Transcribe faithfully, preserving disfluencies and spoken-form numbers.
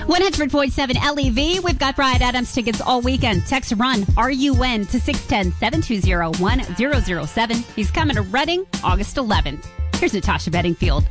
one hundred point seven L E V. We've got Bryan Adams tickets all weekend. Text RUN, R U N, to six one zero, seven two zero, one zero zero seven. He's coming to Reading August eleventh. Here's Natasha Bedingfield.